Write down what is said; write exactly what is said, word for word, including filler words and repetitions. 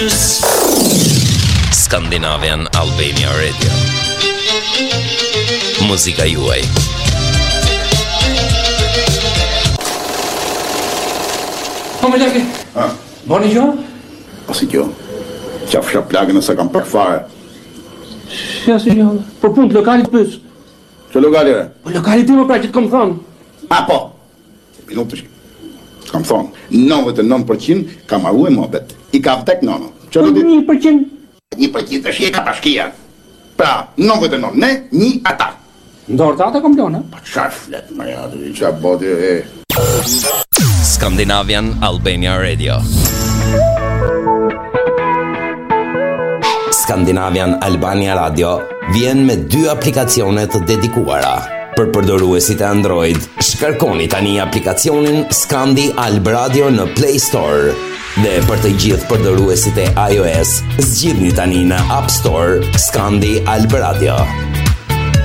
Scandinavian Albania Radio. Muzika juaj. Po më leke. Ha? Boni jo? Po si kjo? Qaf shap plagën nëse kam për fare. Ja si jo. Për punë të lokalit pës. Që lokali re? Po lokalit ti më pra që të kom thonë. A po. Minutë shki. Kam thonë, nëntëdhjetë e nëntë përqind ka marru e mobet. I ka vdek nono. Që Po një përqind. Një përqind të shje ka pashkia. Pra, nëntëdhjetë e nëntë ne, një ata. Ndorë të ata kom lona. Po qarë flet, më ja, dhe qa bodi e... Scandinavian Albania Radio. Scandinavian Albania Radio vjen me dy aplikacione të dedikuara. Për përdoruesit e Android, shkarkoni tani aplikacionin Scandi Alb Radio në Play Store. Dhe për të gjithë përdoruesit e iOS, zgjidhni tani në App Store Scandi Alb Radio.